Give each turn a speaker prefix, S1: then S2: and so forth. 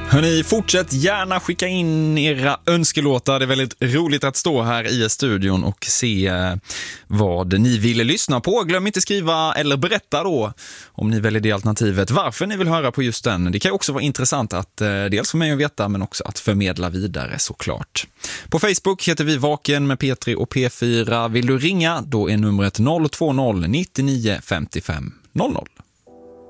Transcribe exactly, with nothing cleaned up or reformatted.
S1: Hörrni, fortsätt gärna skicka in era önskelåtar. Det är väldigt roligt att stå här i studion och se vad ni vill lyssna på. Glöm inte skriva eller berätta då, om ni väljer det alternativet, varför ni vill höra på just den. Det kan ju också vara intressant att eh, dels för mig att veta, men också att förmedla vidare såklart. På Facebook heter vi Vaken med P tre och P fyra. Vill du ringa, då är numret noll två noll nio nio fem fem noll noll.